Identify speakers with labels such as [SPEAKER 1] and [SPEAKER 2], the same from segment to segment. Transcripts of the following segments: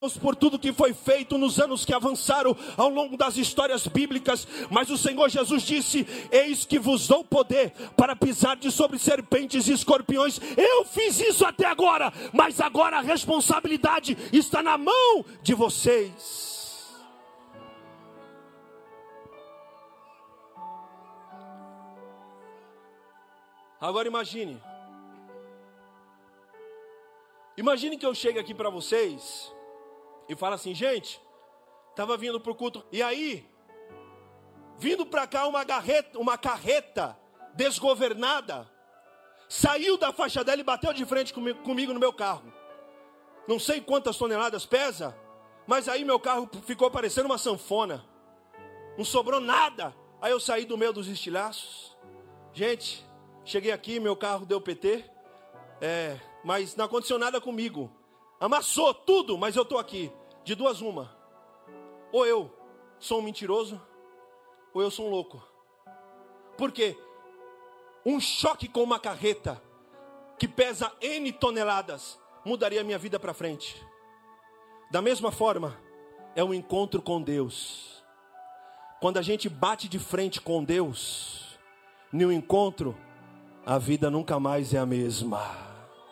[SPEAKER 1] por tudo que foi feito nos anos que avançaram ao longo das histórias bíblicas, mas o Senhor Jesus disse: eis que vos dou poder para pisar sobre serpentes e escorpiões. Eu fiz isso até agora, mas agora a responsabilidade está na mão de vocês. Agora imagine que eu chego aqui para vocês e fala assim: gente, estava vindo para o culto, e aí, vindo para cá uma carreta desgovernada, saiu da faixa dela e bateu de frente comigo no meu carro. Não sei quantas toneladas pesa, mas aí meu carro ficou parecendo uma sanfona, não sobrou nada. Aí eu saí do meio dos estilhaços. Gente, cheguei aqui, meu carro deu PT, mas não aconteceu nada comigo. Amassou tudo, mas eu estou aqui. De duas uma: ou eu sou um mentiroso, ou eu sou um louco. Porque um choque com uma carreta que pesa N toneladas mudaria a minha vida para frente. Da mesma forma, é um encontro com Deus. Quando a gente bate de frente com Deus, no encontro, a vida nunca mais é a mesma.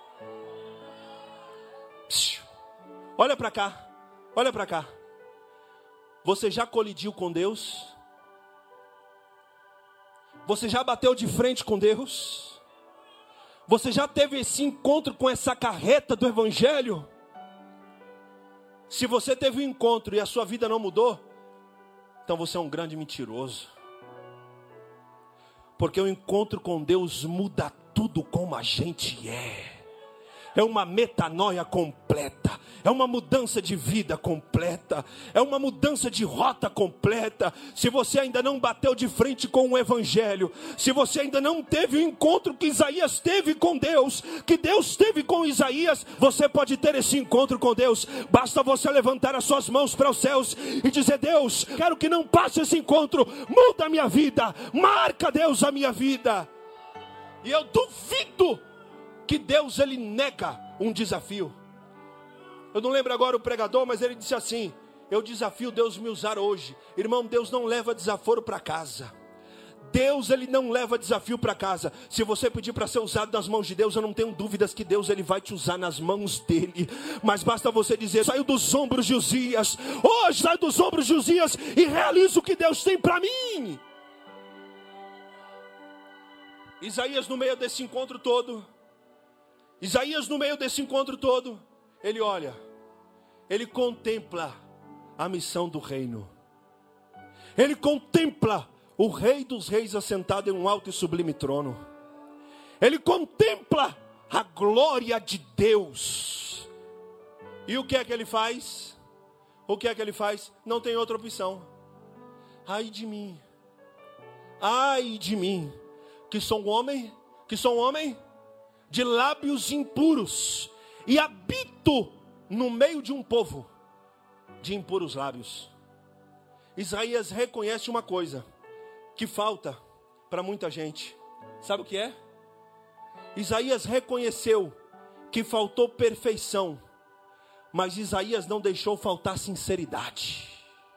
[SPEAKER 1] Olha para cá. Olha para cá. Você já colidiu com Deus? Você já bateu de frente com Deus? Você já teve esse encontro com essa carreta do Evangelho? Se você teve um encontro e a sua vida não mudou, então você é um grande mentiroso. Porque o encontro com Deus muda tudo como a gente é. É uma metanoia completa, é uma mudança de vida completa, é uma mudança de rota completa. Se você ainda não bateu de frente com o Evangelho, se você ainda não teve o encontro que Isaías teve com Deus, que Deus teve com Isaías, você pode ter esse encontro com Deus. Basta você levantar as suas mãos para os céus e dizer: Deus, quero que não passe esse encontro, muda a minha vida, marca, Deus, a minha vida. E eu duvido que Deus, ele nega um desafio. Eu não lembro agora o pregador, mas ele disse assim: eu desafio Deus me usar hoje. Irmão, Deus não leva desaforo para casa. Deus, ele não leva desafio para casa. Se você pedir para ser usado nas mãos de Deus, eu não tenho dúvidas que Deus, ele vai te usar nas mãos dele. Mas basta você dizer: saiu dos ombros de Uzias, hoje sai dos ombros de Uzias e realiza o que Deus tem para mim. Isaías, no meio desse encontro todo, ele olha, ele contempla a missão do reino. Ele contempla o Rei dos Reis assentado em um alto e sublime trono. Ele contempla a glória de Deus. E o que é que ele faz? Não tem outra opção. Ai de mim, que sou um homem de lábios impuros, e habito no meio de um povo de impuros lábios. Isaías reconhece uma coisa que falta para muita gente. Sabe o que é? Isaías reconheceu que faltou perfeição, mas Isaías não deixou faltar sinceridade.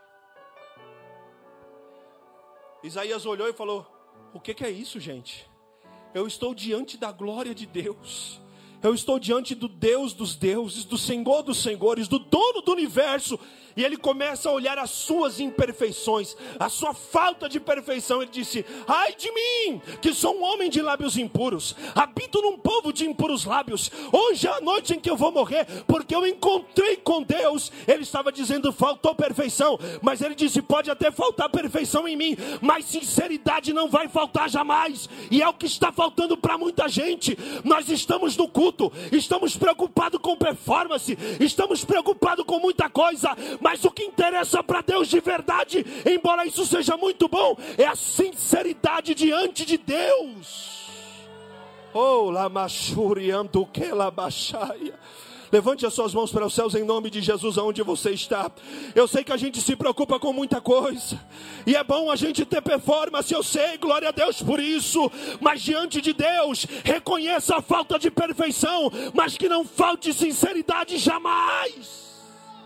[SPEAKER 1] Isaías olhou e falou: o que é isso, gente? Eu estou diante da glória de Deus. Eu estou diante do Deus dos deuses, do Senhor dos senhores, do dono do universo. E ele começa a olhar as suas imperfeições, a sua falta de perfeição. Ele disse: ai de mim, que sou um homem de lábios impuros, habito num povo de impuros lábios. Hoje é a noite em que eu vou morrer, porque eu encontrei com Deus. Ele estava dizendo: faltou perfeição, mas ele disse: pode até faltar perfeição em mim, mas sinceridade não vai faltar jamais. E é o que está faltando para muita gente. Nós estamos no culto, estamos preocupados com performance, estamos preocupados com muita coisa, mas o que interessa para Deus de verdade, embora isso seja muito bom, é a sinceridade diante de Deus. Oh, lamachuriando que labachaia. Levante as suas mãos para os céus em nome de Jesus, aonde você está. Eu sei que a gente se preocupa com muita coisa, e é bom a gente ter performance, eu sei, glória a Deus por isso. Mas diante de Deus, reconheça a falta de perfeição, mas que não falte sinceridade jamais.